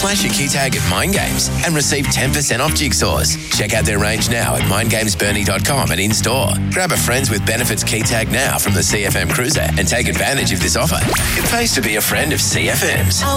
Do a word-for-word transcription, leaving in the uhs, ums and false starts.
Flash your key tag at Mind Games and receive ten percent off jigsaws. Check out their range now at mind games burnie dot com and in-store. Grab a Friends with Benefits key tag now from the C F M Cruiser and take advantage of this offer. It pays to be a friend of C F M's.